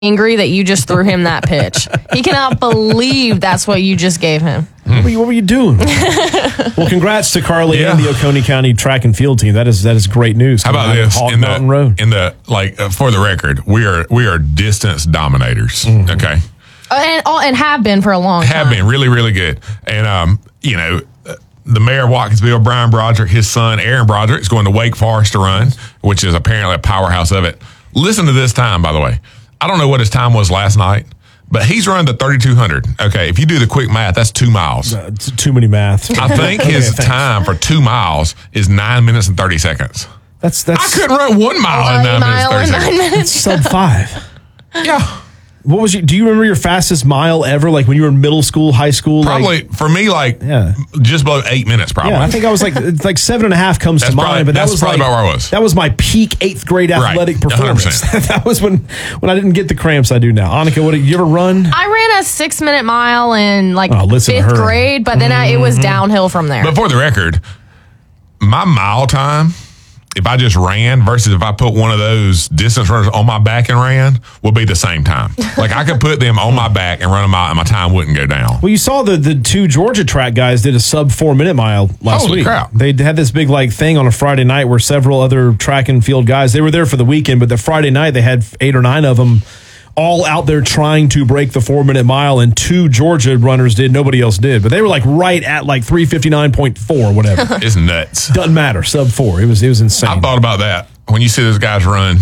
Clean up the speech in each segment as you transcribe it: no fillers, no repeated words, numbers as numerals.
angry that you just threw him that pitch. He cannot believe that's what you just gave him. What were you doing? Well, congrats to Carly and the Oconee County track and field team. That is great news. How about this? Hog Mountain Road. For the record, we are distance dominators. Mm-hmm. Okay, And have been for a long time. Have been really, really good. And the mayor of Watkinsville, Brian Broderick, his son Aaron Broderick is going to Wake Forest to run, which is apparently a powerhouse of it. Listen to this time, by the way. I don't know what his time was last night, but he's running the 3,200. Okay, if you do the quick math, that's 2 miles. It's too many maths. I think his time for 2 miles is 9 minutes and 30 seconds. That's I couldn't run 1 mile in 9 minutes and 30 seconds. It's sub 5. Yeah. What was do you remember your fastest mile ever? Like when you were in middle school, high school? Probably for me, just below 8 minutes. Probably. Yeah, I think I was like 7.5 comes to mind, but that was probably about where I was. That was my peak 8th grade athletic performance. That was when I didn't get the cramps I do now. Annika, what did you ever run? I ran a 6-minute mile in 5th grade, but then it was downhill from there. But for the record, my mile time, if I just ran versus if I put one of those distance runners on my back and ran, would be the same time. Like I could put them on my back and run a mile and my time wouldn't go down. Well, you saw the 2 Georgia track guys did a sub 4-minute mile last Holy week. Crap. They had this big thing on a Friday night where several other track and field guys, they were there for the weekend, but the Friday night they had 8 or 9 of them all out there trying to break the 4-minute mile, and 2 Georgia runners did. Nobody else did, but they were right at 3:59.4, whatever. It's nuts. Doesn't matter. Sub 4. It was insane. I thought about that when you see those guys run.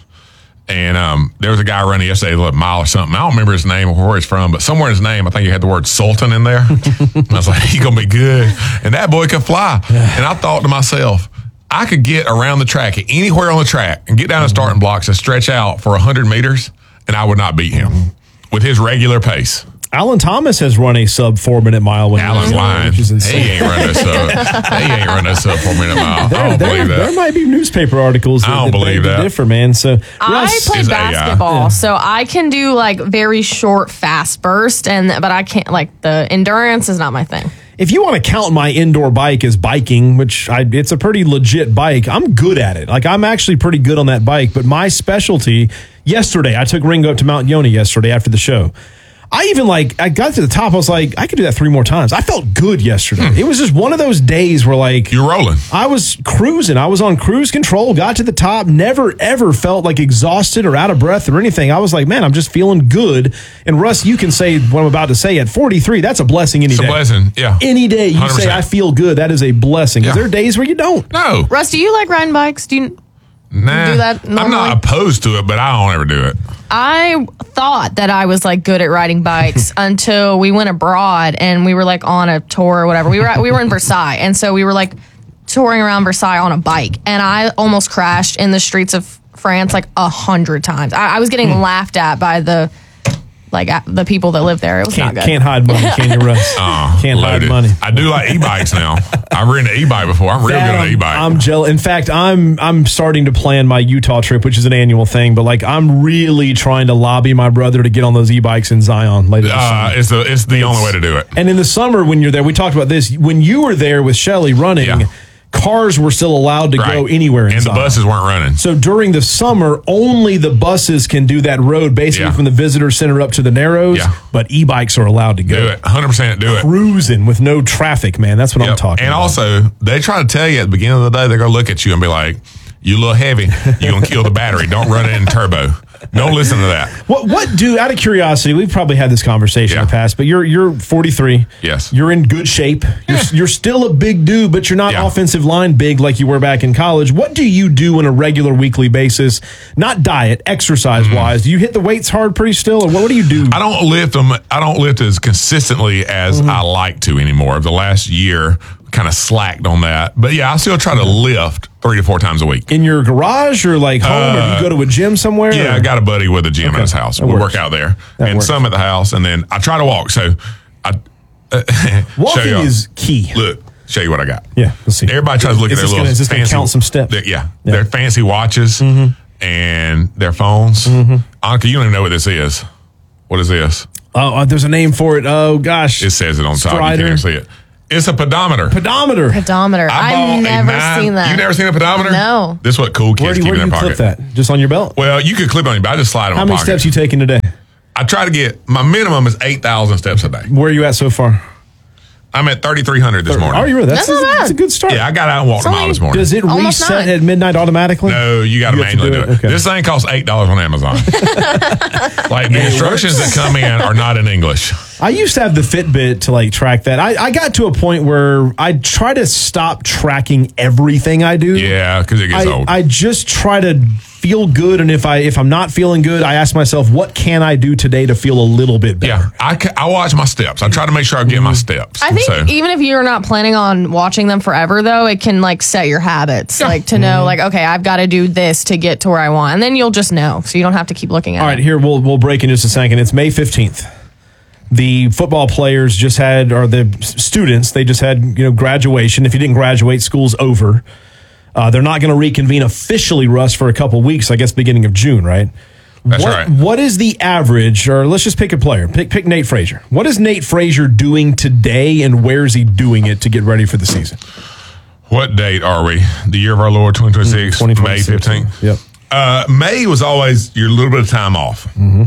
And there was a guy running yesterday, a mile or something. I don't remember his name or where he's from, but somewhere in his name, I think he had the word Sultan in there. And I was like, he's going to be good. And that boy could fly. And I thought to myself, I could get around the track, anywhere on the track, and get down the starting blocks and stretch out for 100 meters, and I would not beat him with his regular pace. Alan Thomas has run a sub 4-minute mile when Alan's lying. He ain't run a sub 4-minute mile. I don't believe that. There might be newspaper articles I don't believe that. differ, man. So I play basketball, so I can do very short, fast burst, but I can't the endurance is not my thing. If you want to count my indoor bike as biking, which it's a pretty legit bike, I'm good at it. I'm actually pretty good on that bike, but my specialty, yesterday, I took Ringo up to Mount Yoni yesterday after the show. I even I got to the top. I was like, I could do that 3 more times. I felt good yesterday. It was just one of those days where you're rolling. I was cruising. I was on cruise control, got to the top, never ever felt exhausted or out of breath or anything. I was like, man, I'm just feeling good. And Russ, you can say what I'm about to say at 43. That's a blessing any day. It's a blessing, yeah. Any day you 100%. say I feel good, that is a blessing. Is there days where you don't? No. Russ, do you like riding bikes? Do you do that normally? I'm not opposed to it, but I don't ever do it. I thought that I was good at riding bikes until we went abroad and we were on a tour or whatever. We were in Versailles, and so we were touring around Versailles on a bike, and I almost crashed in the streets of France 100 times. I was getting laughed at by the people that live there. It was not good. Can't hide money, can you, Russ? Can't hide money. I do like e-bikes now. I've ridden an e-bike before. I'm real good on an e-bike. I'm jealous. In fact, I'm starting to plan my Utah trip, which is an annual thing. But I'm really trying to lobby my brother to get on those e-bikes in Zion later this summer. It's the only way to do it. And in the summer when you're there, we talked about this. When you were there with Shelly running, cars were still allowed to go anywhere in Zion. And the buses weren't running. So during the summer, only the buses can do that road, basically from the visitor center up to the Narrows. Yeah. But e-bikes are allowed to go. Do it. 100% do it. Cruising with no traffic, man. That's what I'm talking about. And also, they try to tell you at the beginning of the day, they're going to look at you and be like, you a little heavy. You're going to kill the battery. Don't run it in turbo. Don't listen to that. What do, out of curiosity, we've probably had this conversation in the past, but you're 43. Yes. You're in good shape. You're still a big dude, but you're not offensive line big like you were back in college. What do you do on a regular weekly basis? Not diet, exercise-wise. Do you hit the weights hard pretty still, or what do you do? I don't lift them. I don't lift as consistently as I like to anymore. The last year, kind of slacked on that. But I still try to lift 3 to 4 times a week. In your garage or home, or do you go to a gym somewhere? Yeah, I got a buddy with a gym at his house. We work out there. And some at the house, and then I try to walk. So walking is key. Look, show you what I got. Yeah, let's see. Everybody tries to look at their little fancy. Is this going to count some steps? Their fancy watches and their phones. Annika, you don't even know what this is. What is this? Oh, there's a name for it. Oh, gosh. It says it on top. You can't even see it. It's a pedometer. Pedometer. Pedometer. I've never seen that. You've never seen a pedometer? No. This is what cool kids keep in their pocket. Where do you clip that? Just on your belt? Well, you could clip it on your belt. I just slide it How in my many pocket. steps you taking today? I try to get, my minimum is 8,000 steps a day. Where are you at so far? I'm at 3,300 this morning. Oh, you're right. That's not bad. That's a good start. Yeah, I got out and walked a mile this morning. Does it Almost reset 9. at midnight automatically? No, you got to manually do it. Okay. This thing costs $8 on Amazon. Like the instructions that come in are not in English. I used to have the Fitbit to like track that. I got to a point where I try to stop tracking everything I do. Yeah, because it gets old. I just try to feel good, and if I'm not feeling good, I ask myself, what can I do today to feel a little bit better? Yeah, I watch my steps. I try to make sure I get my steps. I think even if you're not planning on watching them forever, though, it can like set your habits, Yeah. like to know, like, okay, I've got to do this to get to where I want, and then you'll just know, so you don't have to keep looking at All it. right, here we'll break in just a second. It's May 15th. The football players just had, or the students, they just had, graduation. If you didn't graduate, school's over. They're not going to reconvene officially, Russ, for a couple weeks, I guess beginning of June, right? That's right. What is the average, or let's just pick a player. Pick Nate Frazier. What is Nate Frazier doing today, and where is he doing it to get ready for the season? What date are we? The year of our Lord, 2026, May 15th? Yep. May was always your little bit of time off. Mm-hmm.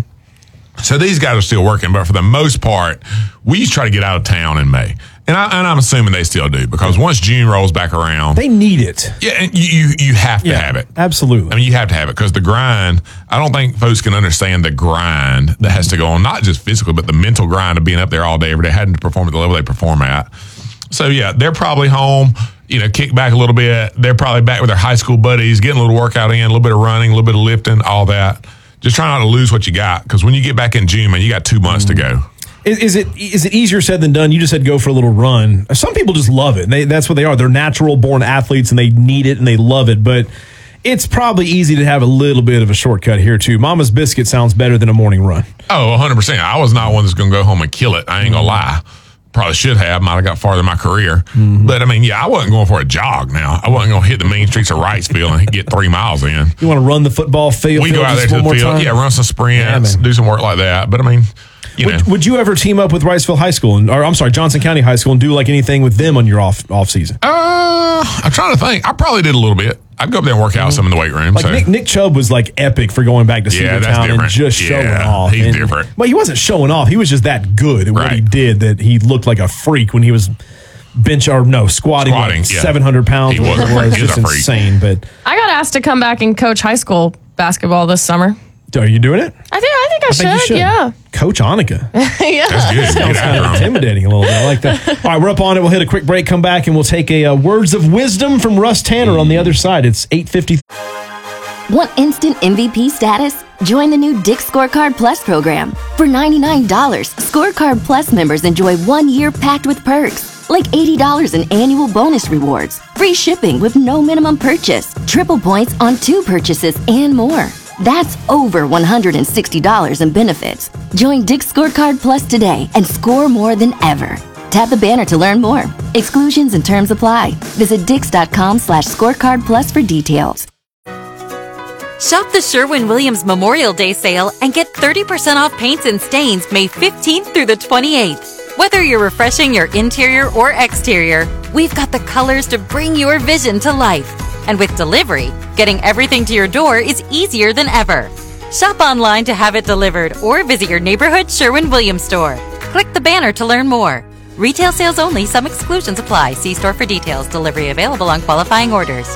So these guys are still working, but for the most part, we used to try to get out of town in May. And I'm assuming they still do, because once June rolls back around, They need it. yeah, and you have to have it. Absolutely. I mean, you have to have it, because the grind, I don't think folks can understand the grind that has to go on, not just physically, but the mental grind of being up there all day, every day, having to perform at the level they perform at. So, yeah, they're probably home, kick back a little bit. They're probably back with their high school buddies, getting a little workout in, a little bit of running, a little bit of lifting, all that. Just try not to lose what you got, because when you get back in June, man, you got 2 months to go. Is it easier said than done? You just said go for a little run. Some people just love it. That's what they are. They're natural born athletes, and they need it and they love it. But it's probably easy to have a little bit of a shortcut here too. Mama's Biscuit sounds better than a morning run. Oh, 100%. I was not one that's going to go home and kill it. I ain't going to lie. Probably should have. Might have got farther in my career. But, I mean, yeah, I wasn't going for a jog now. I wasn't going to hit the main streets of Wrightsville and get 3 miles in. You want to run the football field? We go out there to the field. Yeah, run some sprints, do some work like that. But, I mean, Would you ever team up with Wrightsville High School, Johnson County High School, and do like anything with them on your off season? I'm trying to think. I probably did a little bit. I'd go up there and work out some in the weight room. Like Nick Chubb was like epic for going back to that's Cedartown and different. just showing off. He's different. But he wasn't showing off. He was just that good at what he did that he looked like a freak when he was squatting like 700 pounds. He was a freak. It was He was just a freak. insane. But I got asked to come back and coach high school basketball this summer. are you doing it? I think I you should. Yeah. Coach Annika. Yeah. That's good. Sounds Get kind of after him. intimidating a little bit. I like that. All right, we're up on it. We'll hit a quick break, come back, and we'll take a words of wisdom from Russ Tanner on the other side. It's 8:50. Want instant MVP status? Join the new Dick's Scorecard Plus program. For $99, Scorecard Plus members enjoy 1 year packed with perks, like $80 in annual bonus rewards, free shipping with no minimum purchase, triple points on 2 purchases, and more. That's over $160 in benefits. Join Dick's Scorecard Plus today and score more than ever. Tap the banner to learn more. Exclusions and terms apply. Visit dix.com/scorecard plus for details. Shop the Sherwin-Williams Memorial Day sale and get 30% off paints and stains May 15th through the 28th. Whether you're refreshing your interior or exterior, we've got the colors to bring your vision to life. And with delivery, getting everything to your door is easier than ever. Shop online to have it delivered or visit your neighborhood Sherwin-Williams store. Click the banner to learn more. Retail sales only. Some exclusions apply. See store for details. Delivery available on qualifying orders.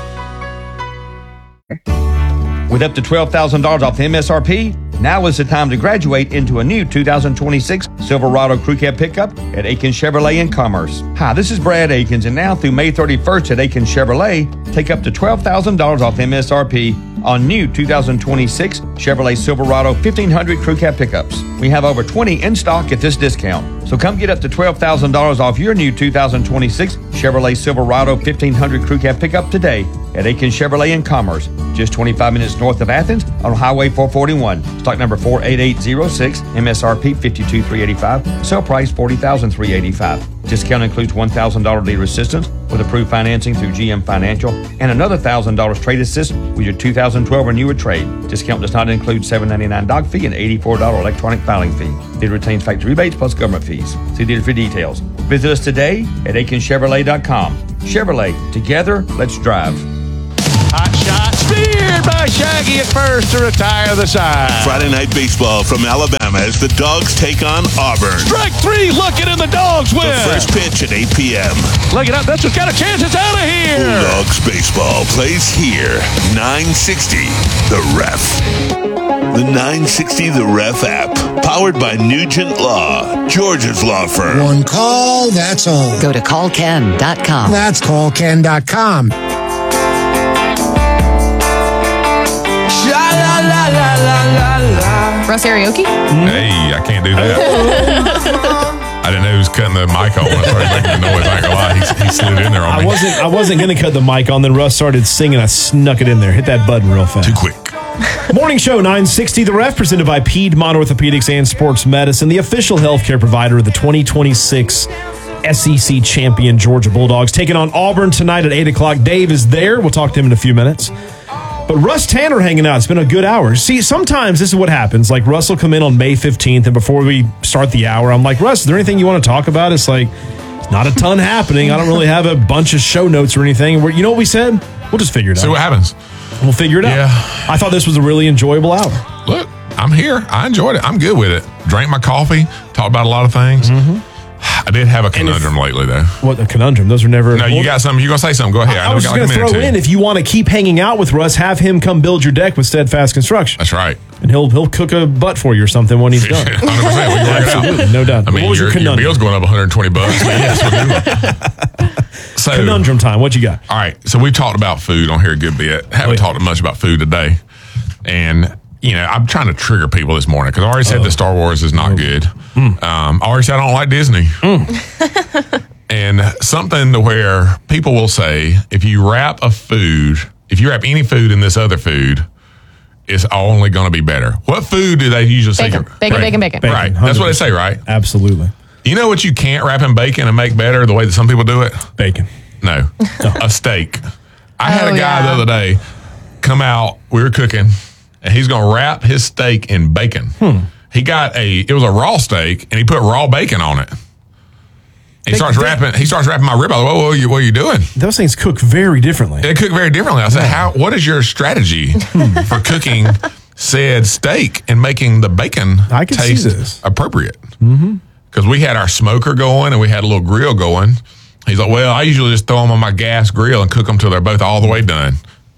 With up to $12,000 off the MSRP, now is the time to graduate into a new 2026 Silverado Crew Cab pickup at Aikens Chevrolet in Commerce. Hi, this is Brad Aikens, and now through May 31st at Aikens Chevrolet, take up to $12,000 off MSRP on new 2026 Chevrolet Silverado 1500 Crew Cab pickups. We have over 20 in stock at this discount. So come get up to $12,000 off your new 2026 Chevrolet Silverado 1500 Crew Cab pickup today at Aikens Chevrolet in Commerce, just 25 minutes north of Athens on Highway 441. Stock number 48806, MSRP $52,385, sale price $40,385. Discount includes $1,000 dealer assistance, with approved financing through GM Financial and another $1,000 trade assist with your 2012 or newer trade. Discount does not include $7.99 dog fee and $84 electronic filing fee. It retains factory rebates plus government fees. See dealer for details. Visit us today at AkinChevrolet.com. Chevrolet, together, let's drive. Hot shot, speared by Shaggy at first to retire the side. Friday Night Baseball from Alabama as the Dogs take on Auburn. Strike three, looking, and the Dogs win. The first pitch at 8 p.m. Look it up, that's what's got a chance, it's out of here. Bulldogs Baseball plays here. 960 The Ref. The 960 The Ref app, powered by Nugent Law, Georgia's law firm. One call, that's all. Go to callken.com. That's callken.com. Russ Karaoke? Hey, I can't do that. I didn't know he was cutting the mic on when I started making the noise. I ain't gonna lie, he slid in there on me. I wasn't going to cut the mic on. Then Russ started singing. I snuck it in there. Hit that button real fast. Too quick. Morning show 960 The Ref, presented by Piedmont Orthopedics and Sports Medicine, the official healthcare provider of the 2026 SEC champion Georgia Bulldogs, taking on Auburn tonight at 8 o'clock. Dave is there. We'll talk to him in a few minutes. But Russ Tanner hanging out. It's been a good hour. See, sometimes this is what happens. Like, Russ will come in on May 15th, and before we start the hour, I'm like, Russ, is there anything you want to talk about? It's like, not a ton happening. I don't really have a bunch of show notes or anything. You know what we said? We'll just figure it out. See what happens. We'll figure it out. I thought this was a really enjoyable hour. Look, I'm here. I enjoyed it. I'm good with it. Drank my coffee, talked about a lot of things. I did have a conundrum lately, though. What, a conundrum? Those are never... No, you got something. You're going to say something. Go ahead. I was just going to throw in, if you want to keep hanging out with Russ, have him come build your deck with Steadfast Construction. That's right. And he'll cook a butt for you or something when he's done. 100%. We can work it out. Absolutely, no doubt. I mean, what was your conundrum? bill's going up $120. Yes, we're doing. So, conundrum time. What you got? All right. So we've talked about food on here a good bit. Haven't talked much about food today. And, you know, I'm trying to trigger people this morning because I already said that Star Wars is not good. I already said I don't like Disney. And something to where people will say, if you wrap any food in this other food, it's only going to be better. What food do they usually say? Bacon. Right. That's what they say, right? Absolutely. You know what you can't wrap in bacon and make better the way that some people do it? Bacon. No. A steak. I had a guy the other day come out, we were cooking, and he's going to wrap his steak in bacon. It was a raw steak, and he put raw bacon on it. He starts wrapping my rib. I was like, what are you doing? Those things cook very differently. They cook very differently. I said, what is your strategy for cooking said steak and making the bacon taste appropriate? Because we had our smoker going and we had a little grill going. He's like, well, I usually just throw them on my gas grill and cook them till they're both all the way done.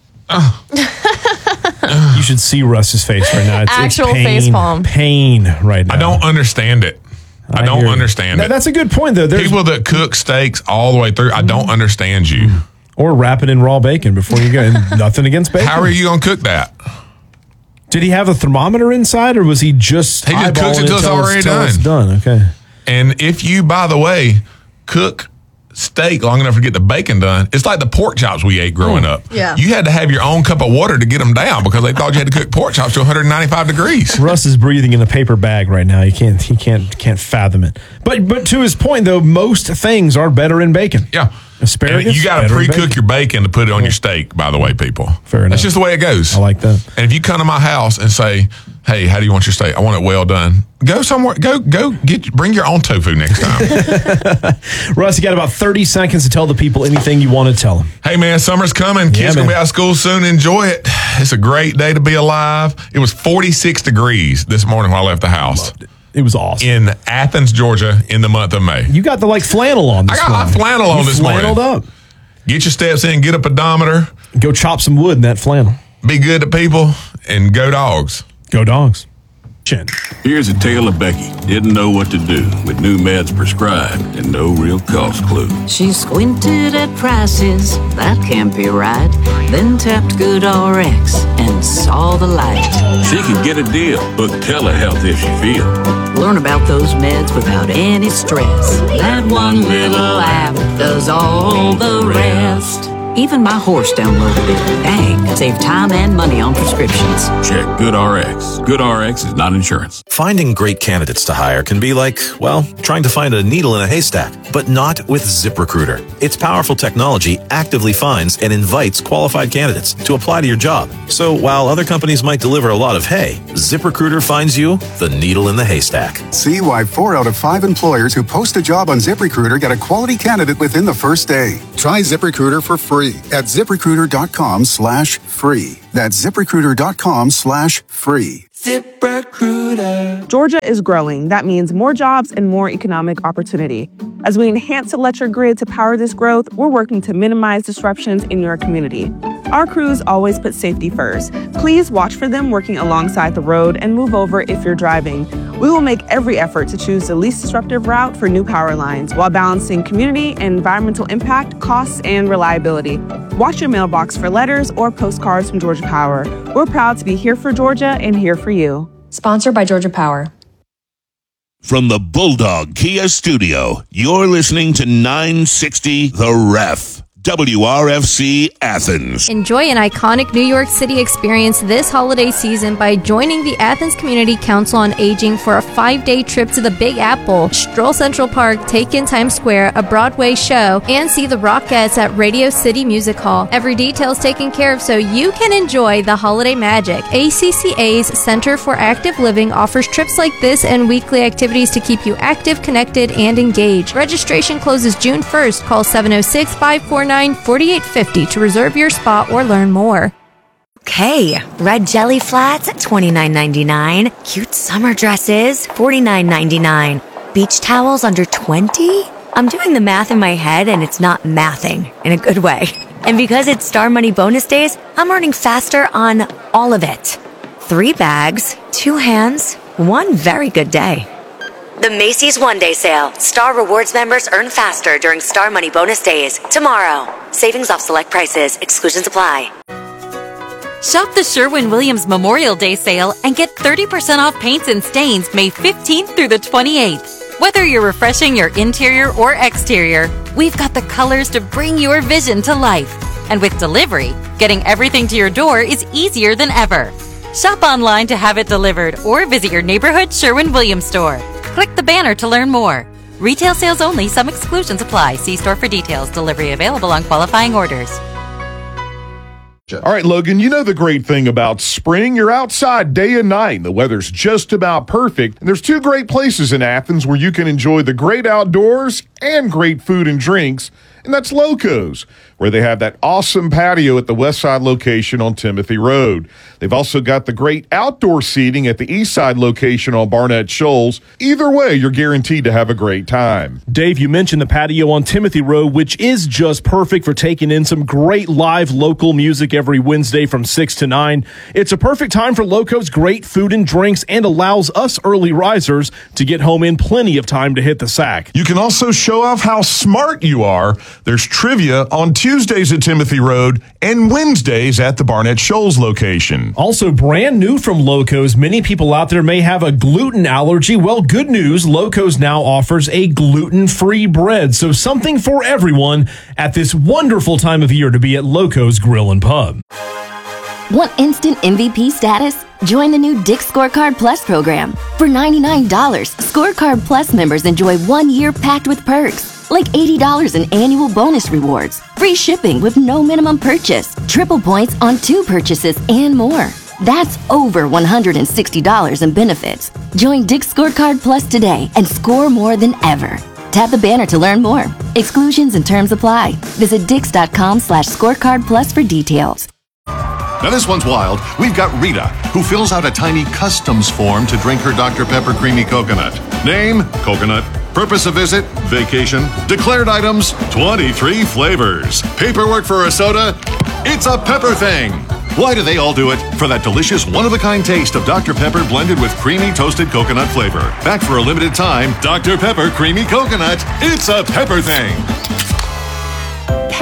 You should see Russ's face right now. It's face palm. Pain right now. I don't understand it. I don't understand it. That's a good point, though. There's people that cook steaks all the way through, I don't understand you. Or wrap it in raw bacon before you go. Nothing against bacon. How are you going to cook that? Did he have a thermometer inside, or was he just cooks it until it's already done? It's done. Okay. And if you, by the way, cook steak long enough to get the bacon done, it's like the pork chops we ate growing up. Yeah. You had to have your own cup of water to get them down because they thought you had to cook pork chops to 195 degrees. Russ is breathing in a paper bag right now. He can't fathom it. But to his point, though, most things are better in bacon. Yeah. Asparagus. And you got to pre-cook your bacon to put it on your steak, by the way, people. Fair enough. That's just the way it goes. I like that. And if you come to my house and say, hey, how do you want your steak? I want it well done. Go somewhere. Bring your own tofu next time. Russ, you got about 30 seconds to tell the people anything you want to tell them. Hey, man, summer's coming. Kids going to be out of school soon. Enjoy it. It's a great day to be alive. It was 46 degrees this morning when I left the house. Loved it. It was awesome. In Athens, Georgia, in the month of May. You got the flannel on this morning. I got my flannel on this morning. Flanneled up. Get your steps in, get a pedometer. Go chop some wood in that flannel. Be good to people, and go Dogs. Go Dogs. Chin. Here's a tale of Becky. Didn't know what to do with new meds prescribed and no real cost clue. She squinted at prices, that can't be right. Then tapped GoodRx and saw the light. She could get a deal, book telehealth if she feel. Learn about those meds without any stress. That one little app does all the rest. Even my horse downloaded it. Dang, save time and money on prescriptions. Check GoodRx. GoodRx is not insurance. Finding great candidates to hire can be like, well, trying to find a needle in a haystack, but not with ZipRecruiter. Its powerful technology actively finds and invites qualified candidates to apply to your job. So while other companies might deliver a lot of hay, ZipRecruiter finds you the needle in the haystack. See why 4 out of 5 employers who post a job on ZipRecruiter get a quality candidate within the first day. Try ZipRecruiter for free at ZipRecruiter.com/free. That's ZipRecruiter.com/free. ZipRecruiter. Georgia is growing. That means more jobs and more economic opportunity. As we enhance electric grid to power this growth, we're working to minimize disruptions in your community. Our crews always put safety first. Please watch for them working alongside the road and move over if you're driving. We will make every effort to choose the least disruptive route for new power lines while balancing community and environmental impact, costs, and reliability. Watch your mailbox for letters or postcards from Georgia Power. We're proud to be here for Georgia and here for you. Sponsored by Georgia Power. From the Bulldog Kia Studio, you're listening to 960 The Ref. WRFC Athens. Enjoy an iconic New York City experience this holiday season by joining the Athens Community Council on Aging for a 5-day trip to the Big Apple, stroll Central Park, take in Times Square, a Broadway show, and see the Rockettes at Radio City Music Hall. Every detail is taken care of so you can enjoy the holiday magic. ACCA's Center for Active Living offers trips like this and weekly activities to keep you active, connected, and engaged. Registration closes June 1st. Call 706-549-4850 to reserve your spot or learn more. Okay, red jelly flats at $29.99. Cute summer dresses, $49.99. Beach towels under $20? I'm doing the math in my head and it's not mathing in a good way. And because it's Star Money bonus days, I'm earning faster on all of it. 3 bags, 2 hands, 1 very good day. The Macy's One-Day Sale. Star Rewards members earn faster during Star Money bonus days. Tomorrow. Savings off select prices. Exclusions apply. Shop the Sherwin-Williams Memorial Day sale and get 30% off paints and stains May 15th through the 28th. Whether you're refreshing your interior or exterior, we've got the colors to bring your vision to life. And with delivery, getting everything to your door is easier than ever. Shop online to have it delivered or visit your neighborhood Sherwin-Williams store. Click the banner to learn more. Retail sales only. Some exclusions apply. See store for details. Delivery available on qualifying orders. All right, Logan, you know the great thing about spring. You're outside day and night. The weather's just about perfect. And there's 2 great places in Athens where you can enjoy the great outdoors and great food and drinks. And that's Loco's, where they have that awesome patio at the West Side location on Timothy Road. They've also got the great outdoor seating at the East Side location on Barnett Shoals. Either way, you're guaranteed to have a great time. Dave, you mentioned the patio on Timothy Road, which is just perfect for taking in some great live local music every Wednesday from 6 to 9. It's a perfect time for Loco's great food and drinks and allows us early risers to get home in plenty of time to hit the sack. You can also show off how smart you are. There's trivia on Tuesdays at Timothy Road and Wednesdays at the Barnett Shoals location. Also, brand new from Loco's, many people out there may have a gluten allergy. Well, good news, Loco's now offers a gluten-free bread. So something for everyone at this wonderful time of year to be at Loco's Grill and Pub. Want instant MVP status? Join the new Dick's Scorecard Plus program. For $99, Scorecard Plus members enjoy 1 year packed with perks. Like $80 in annual bonus rewards, free shipping with no minimum purchase, triple points on 2 purchases, and more. That's over $160 in benefits. Join Dick's Scorecard Plus today and score more than ever. Tap the banner to learn more. Exclusions and terms apply. Visit Dix.com/scorecard plus for details. Now this one's wild. We've got Rita, who fills out a tiny customs form to drink her Dr. Pepper Creamy Coconut. Name, coconut. Purpose of visit, vacation. Declared items, 23 flavors. Paperwork for a soda, it's a pepper thing. Why do they all do it? For that delicious one-of-a-kind taste of Dr. Pepper blended with creamy toasted coconut flavor. Back for a limited time, Dr. Pepper Creamy Coconut, it's a pepper thing.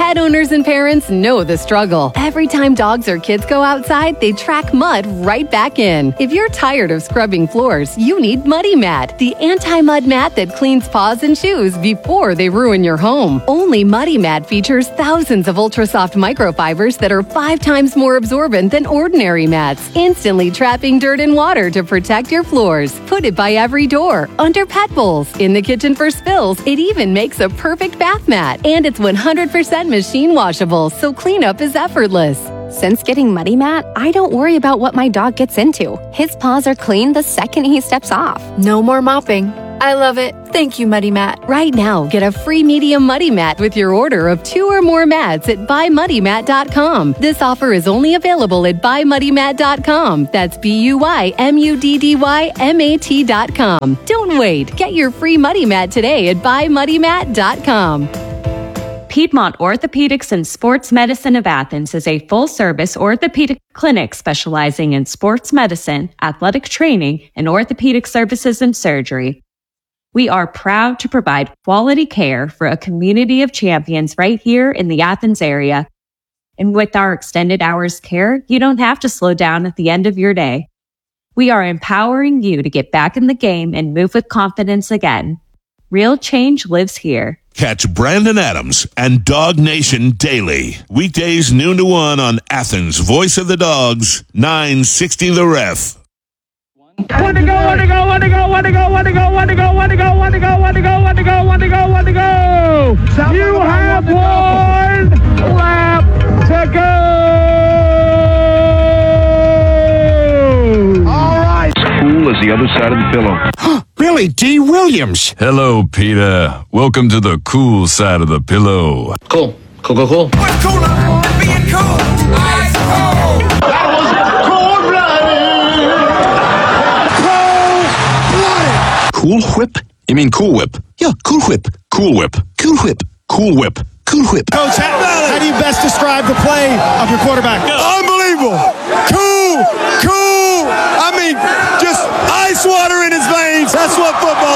Pet owners and parents know the struggle. Every time dogs or kids go outside, they track mud right back in. If you're tired of scrubbing floors, you need Muddy Mat, the anti-mud mat that cleans paws and shoes before they ruin your home. Only Muddy Mat features thousands of ultra-soft microfibers that are 5 times more absorbent than ordinary mats, instantly trapping dirt and water to protect your floors. Put it by every door, under pet bowls, in the kitchen for spills. It even makes a perfect bath mat. And it's 100% machine washable, so cleanup is effortless. Since getting Muddy Mat, I don't worry about what my dog gets into. His paws are clean the second he steps off. No more mopping. I love it. Thank you, Muddy Mat. Right now, get a free medium Muddy Mat with your order of 2 or more mats at buymuddymat.com. This offer is only available at buymuddymat.com. That's BUYMUDDYMAT.com. Don't wait. Get your free Muddy Mat today at buymuddymat.com. Piedmont Orthopedics and Sports Medicine of Athens is a full-service orthopedic clinic specializing in sports medicine, athletic training, and orthopedic services and surgery. We are proud to provide quality care for a community of champions right here in the Athens area. And with our extended hours care, you don't have to slow down at the end of your day. We are empowering you to get back in the game and move with confidence again. Real change lives here. Catch Brandon Adams and Dog Nation daily. Weekdays noon to 1 on Athens' Voice of the Dogs, 960 The Ref. One to go. You have 1 lap to go. All right. Cool as the other side of the pillow. Billy D. Williams. Hello, Peter. Welcome to the cool side of the pillow. Cool. What's cooler than being cool? Ice cold. That was cold-blooded. Cool Whip? You mean Cool Whip? Yeah, Cool Whip. Cool Whip. Cool Whip. Cool Whip. Cool Whip. Coach, how do you best describe the play of your quarterback? Unbelievable. Cool. I mean, just ice water in his veins. That's what football